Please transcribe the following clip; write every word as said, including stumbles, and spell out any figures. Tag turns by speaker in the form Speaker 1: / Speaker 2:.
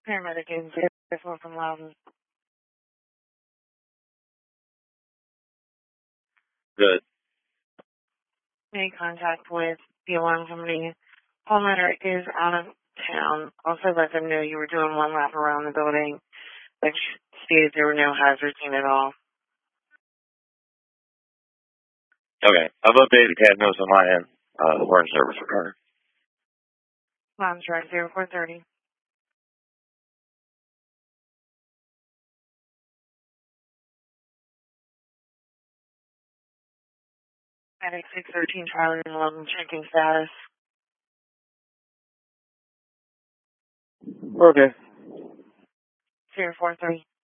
Speaker 1: Paramedic agency, this one from Loudon.
Speaker 2: Good.
Speaker 1: Made contact with the alarm company. Homeowner is out of town. Also let them know you were doing one lap around the building, which stated there were no hazards seen at all.
Speaker 2: Okay. I've updated the cat notes on my end. Uh, we're in service for her.
Speaker 1: Lounge Drive zero four thirty. Medic six thirteen Charlie and eleven checking status.
Speaker 2: Okay.
Speaker 1: zero four three.